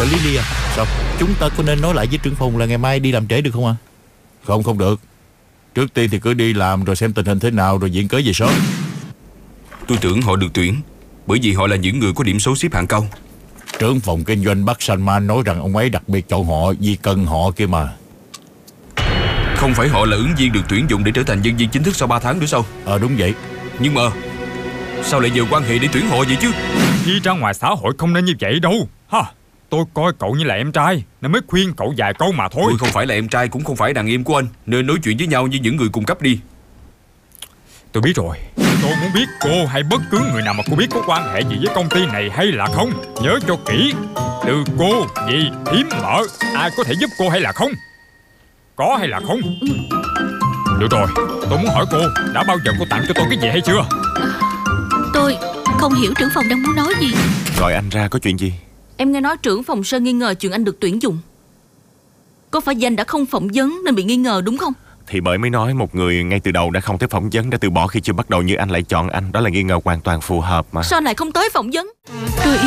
Quản lý Ly à, sao? Chúng ta có nên nói lại với trưởng phòng là ngày mai đi làm trễ được không ạ? Không được. Trước tiên thì cứ đi làm rồi xem tình hình thế nào rồi viện cớ về sớm. Tôi tưởng họ được tuyển bởi vì họ là những người có điểm số xếp hạng cao. Trưởng phòng kinh doanh Bắc Salman nói rằng ông ấy đặc biệt chọn họ vì cần họ kia mà. Không phải họ là ứng viên được tuyển dụng để trở thành nhân viên chính thức sau 3 tháng nữa sao? Đúng vậy. Nhưng mà sao lại nhờ quan hệ để tuyển họ vậy chứ? Khi ra ngoài xã hội không nên như vậy đâu ha. Tôi coi cậu như là em trai nên mới khuyên cậu vài câu mà thôi. Tôi không phải là em trai cũng không phải đàn em của anh, nên nói chuyện với nhau như những người cùng cấp đi. Tôi biết rồi. Tôi muốn biết cô hay bất cứ người nào mà cô biết có quan hệ gì với công ty này hay là không. Nhớ cho kỹ. Từ cô, dì, thím, mợ, ai có thể giúp cô hay là không? Có hay là không? Được rồi, tôi muốn hỏi cô, đã bao giờ cô tặng cho tôi cái gì hay chưa? Tôi không hiểu trưởng phòng đang muốn nói gì. Gọi anh ra có chuyện gì? Em nghe nói trưởng phòng Sơn nghi ngờ chuyện anh được tuyển dụng. Có phải vì anh đã không phỏng vấn nên bị nghi ngờ đúng không? Thì bởi mới nói một người ngay từ đầu đã không tới phỏng vấn, đã từ bỏ khi chưa bắt đầu như anh lại chọn anh. Đó là nghi ngờ hoàn toàn phù hợp mà. Sao anh lại không tới phỏng vấn? Tôi